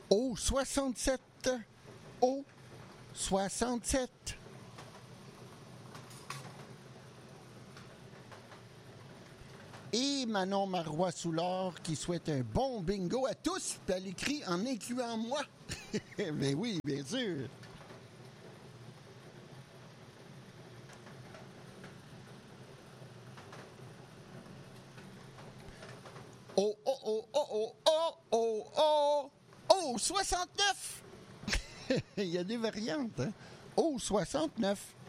Au 67. Au 67. Et Manon Marois-Soulard qui souhaite un bon bingo à tous, puis elle écrit en incluant moi. Ben oui, bien sûr. Oh, oh, oh, oh, oh, oh, oh, oh, oh, 69! Il y a des variantes, hein? Oh, 69.